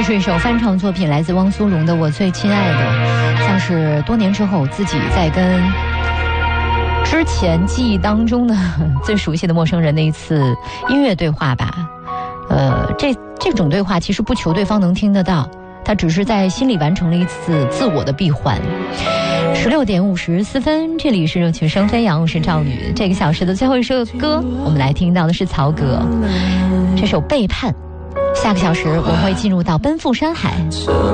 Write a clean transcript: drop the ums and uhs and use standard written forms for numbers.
是一首翻唱作品，来自汪苏泷的《我最亲爱的》，像是多年之后自己在跟之前记忆当中的最熟悉的陌生人的一次音乐对话吧。这种对话其实不求对方能听得到，他只是在心里完成了一次自我的闭环。16点54分，这里是热情声飞扬，我是赵宇。这个小时的最后一首歌，我们来听到的是曹格这首《背叛》。下个小时我会进入到奔赴山海。